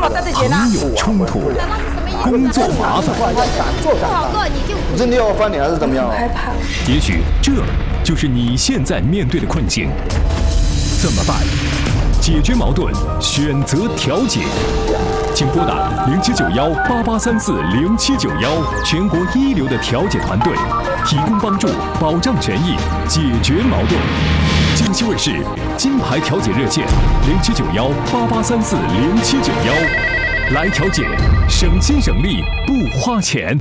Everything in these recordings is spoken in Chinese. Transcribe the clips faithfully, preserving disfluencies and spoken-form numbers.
朋友冲突，工作麻烦， 不好过你就你真的要翻脸还是怎么样？ 害怕。 也许这就是你现在面对的困境，怎么办？解决矛盾，选择调解，请拨打零七九幺八八三四零七九幺，全国一流的调解团队，提供帮助，保障权益，解决矛盾。江西卫视金牌调解热线零七九幺八八三四零七九幺，来调解，省心省力不花钱。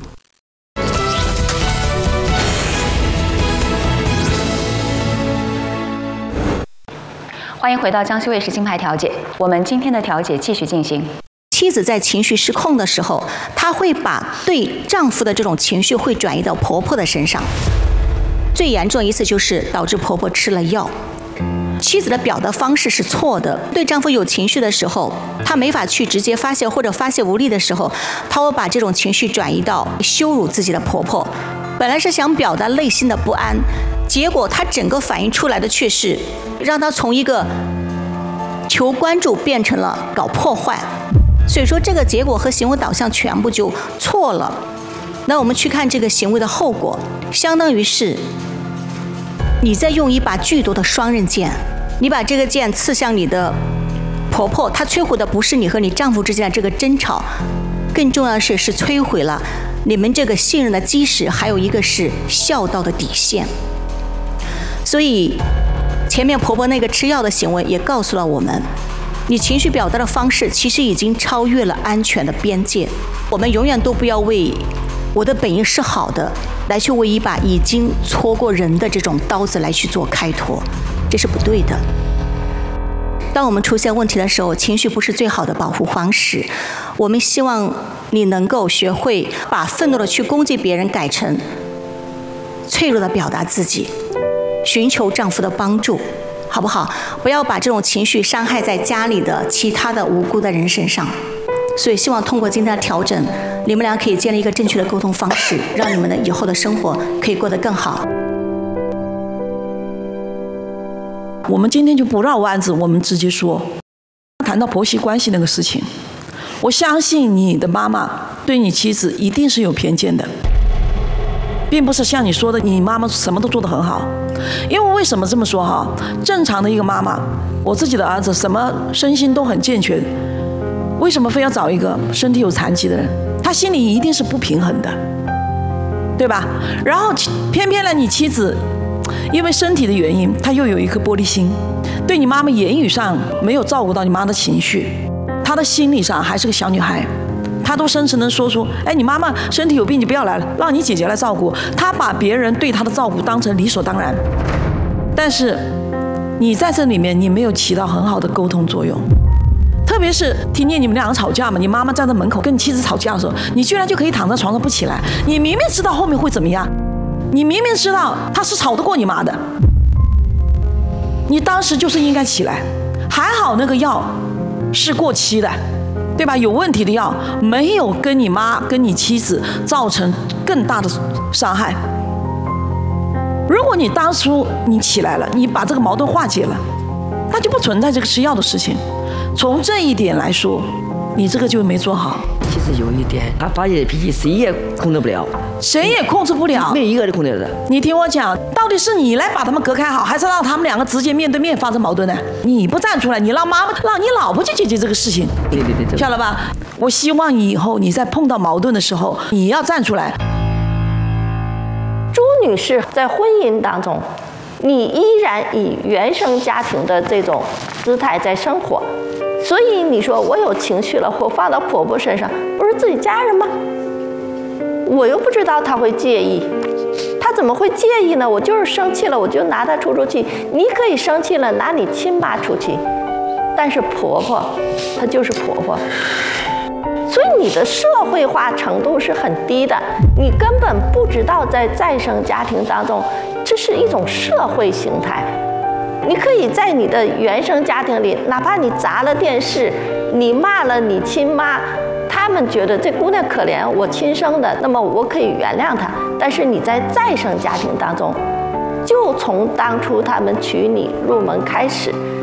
欢迎回到江西卫视金牌调解，我们今天的调解继续进行。 妻子在情绪失控的时候，她会把对丈夫的这种情绪会转移到婆婆的身上。最严重一次就是导致婆婆吃了药。妻子的表达方式是错的，对丈夫有情绪的时候，她没法去直接发泄或者发泄无力的时候，她会把这种情绪转移到羞辱自己的婆婆。本来是想表达内心的不安，结果她整个反映出来的却是让她从一个求关注变成了搞破坏。所以说这个结果和行为导向全部就错了。那我们去看这个行为的后果，相当于是你在用一把剧毒的双刃剑，你把这个剑刺向你的婆婆，她摧毁的不是你和你丈夫之间的这个争吵，更重要的是是摧毁了你们这个信任的基石，还有一个是孝道的底线。所以前面婆婆那个吃药的行为也告诉了我们，你情绪表达的方式其实已经超越了安全的边界。我们永远都不要为我的本意是好的来去为一把已经戳过人的这种刀子来去做开脱，这是不对的。当我们出现问题的时候，情绪不是最好的保护方式。我们希望你能够学会把愤怒的去攻击别人改成脆弱的表达自己，寻求丈夫的帮助，好不好？不要把这种情绪伤害在家里的其他的无辜的人身上。所以希望通过今天的调整，你们俩可以建立一个正确的沟通方式，让你们的以后的生活可以过得更好。 我们今天就不绕弯子，我们直接说。谈到婆媳关系那个事情，我相信你的妈妈对你妻子一定是有偏见的，并不是像你说的你妈妈什么都做得很好。因为为什么这么说哈？正常的一个妈妈，我自己的儿子什么身心都很健全，为什么非要找一个身体有残疾的人？他心里一定是不平衡的，对吧？然后偏偏呢，你妻子因为身体的原因，她又有一颗玻璃心，对你妈妈言语上没有照顾到你妈的情绪，她的心理上还是个小女孩，她都深沉地说出，哎，你妈妈身体有病，你不要来了，让你姐姐来照顾。她把别人对她的照顾当成理所当然，但是你在这里面你没有起到很好的沟通作用。特别是听见你们两个吵架嘛，你妈妈站在门口跟你妻子吵架的时候，你居然就可以躺在床上不起来。你明明知道后面会怎么样，你明明知道他是吵得过你妈的，你当时就是应该起来。还好那个药是过期的，对吧？有问题的药没有跟你妈跟你妻子造成更大的伤害。如果你当初你起来了，你把这个矛盾化解了，那就不存在这个吃药的事情。从这一点来说，你这个就没做好。 其实有一点，他发泄的脾气谁也控制不了， 谁也控制不了， 没一个人控制的。 你听我讲，到底是你来把他们隔开好，还是让他们两个直接面对面发生矛盾呢？你不站出来，你让妈妈、让你老婆去解决这个事情， 对对对， 晓得吧？我希望以后你在碰到矛盾的时候，你要站出来。 朱女士在婚姻当中，你依然以原生家庭的这种姿态在生活。所以你说我有情绪了，我放到婆婆身上，不是自己家人吗？我又不知道她会介意，她怎么会介意呢？我就是生气了，我就拿她出出气。你可以生气了，拿你亲妈出气，但是婆婆，她就是婆婆。所以你的社会化程度是很低的，你根本不知道在再生家庭当中，这是一种社会形态。你可以在你的原生家庭里，哪怕你砸了电视，你骂了你亲妈，他们觉得这姑娘可怜，我亲生的，那么我可以原谅她。但是你在再生家庭当中，就从当初他们娶你入门开始，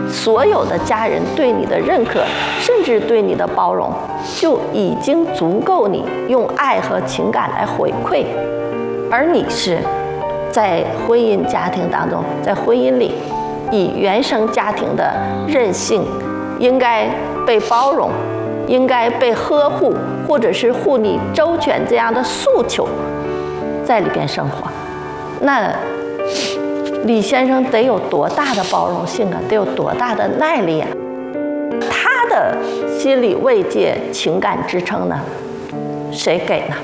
所有的家人对你的认可，甚至对你的包容，就已经足够你用爱和情感来回馈。而你是在婚姻家庭当中，在婚姻里，以原生家庭的任性，应该被包容，应该被呵护，或者是护你周全这样的诉求，在里边生活，那李先生得有多大的包容性啊，得有多大的耐力啊！他的心理慰藉、情感支撑呢，谁给呢？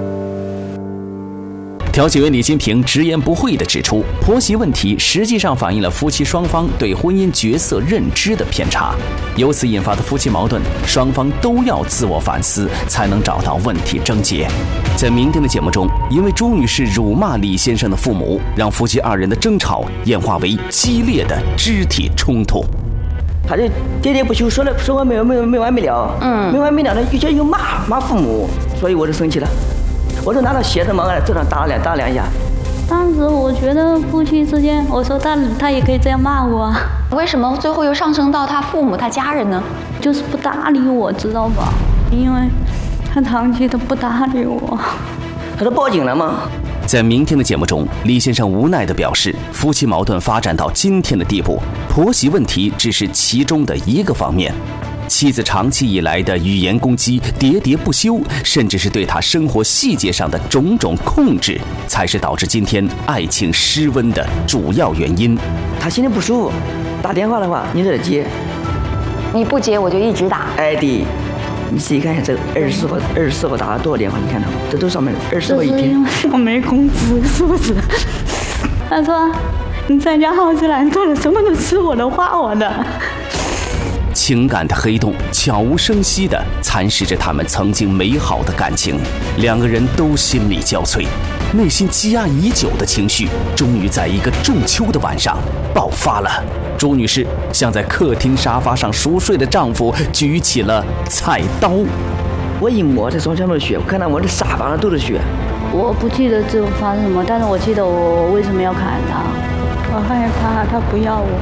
调解员李金平直言不讳地指出，婆媳问题实际上反映了夫妻双方对婚姻角色认知的偏差，由此引发的夫妻矛盾，双方都要自我反思，才能找到问题症结。在明天的节目中，因为朱女士辱骂李先生的父母，让夫妻二人的争吵演化为激烈的肢体冲突。 他就喋喋不休，说了说完没有没有没完没了，嗯，没完没了的，而且又骂骂父母，所以我就生气了。我就拿到鞋子往这上打了两打两下。 当时我觉得夫妻之间，我说他他也可以这样骂我啊， 为什么最后又上升到他父母、他家人呢？ 就是不搭理我，知道吧？因为他长期都不搭理我。 他都报警了吗？ 在明天的节目中，李先生无奈地表示，夫妻矛盾发展到今天的地步，婆媳问题只是其中的一个方面。妻子长期以来的语言攻击喋喋不休，甚至是对他生活细节上的种种控制，才是导致今天爱情失温的主要原因。 他心里不舒服，打电话的话你得接， 你不接我就一直打。 哎对，你自己看一下这个二十四号二十四号打了多少电话，你看到吗？这都上面二十号一天。 我没工资是不是？他说你在家好吃懒做的，什么都吃我的花我的。 情感的黑洞悄无声息地蚕食着他们曾经美好的感情，两个人都心力交瘁，内心积压已久的情绪终于在一个仲秋的晚上爆发了。朱女士向在客厅沙发上熟睡的丈夫举起了菜刀。 我一摸这双拳头的血，我看到我的沙发上都是血。 我不记得最后发生什么，但是我记得我为什么要砍他，我害怕他不要我。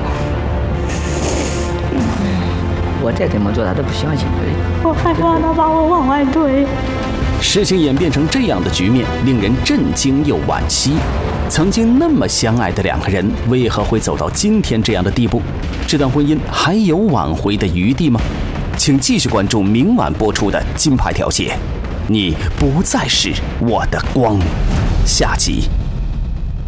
我再怎么做他都不相信， 我害怕他把我往外推。 事情演变成这样的局面，令人震惊又惋惜。曾经那么相爱的两个人，为何会走到今天这样的地步？这段婚姻还有挽回的余地吗？请继续关注明晚播出的《金牌调解》，你不再是我的光。下集。